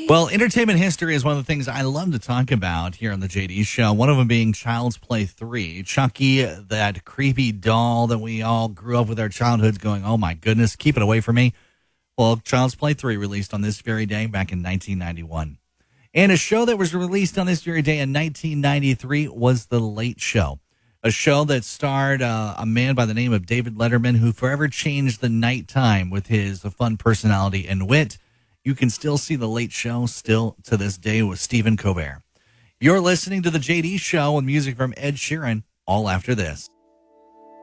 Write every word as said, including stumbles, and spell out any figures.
Well, entertainment history is one of the things I love to talk about here on the J D Show. One of them being Child's Play three. Chucky, that creepy doll that we all grew up with our childhoods going, oh my goodness, keep it away from me. Well, Child's Play three released on this very day back in nineteen ninety-one. And a show that was released on this very day in nineteen ninety-three was The Late Show. A show that starred uh, a man by the name of David Letterman, who forever changed the nighttime with his fun personality and wit. You can still see The Late Show still to this day with Stephen Colbert. You're listening to The J D Show with music from Ed Sheeran, all after this.